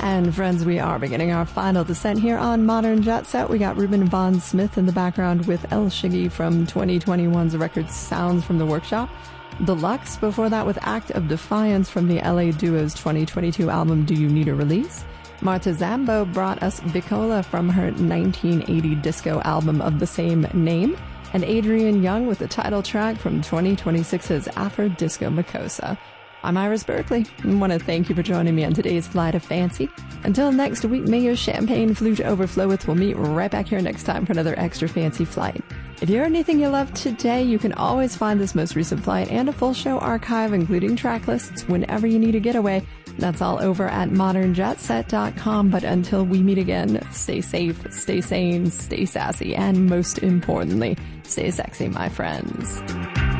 And friends, we are beginning our final descent here on Modern Jet Set. We got Ruben Von Smith in the background with El Shiggy from 2021's record Sounds from the Workshop. Deluxe before that with Act of Defiance from the LA Duo's 2022 album Do You Need a Release? Marta Zambo brought us Bicola from her 1980 disco album of the same name. And Adrian Young with the title track from 2026's Afro Disco Makossa. I'm Iris Berkeley, and want to thank you for joining me on today's Flight of Fancy. Until next week, may your champagne flute overfloweth. We'll meet right back here next time for another extra fancy flight. If you heard anything you loved today, you can always find this most recent flight and a full show archive, including track lists, whenever you need a getaway. That's all over at modernjetset.com. But until we meet again, stay safe, stay sane, stay sassy, and most importantly, stay sexy, my friends.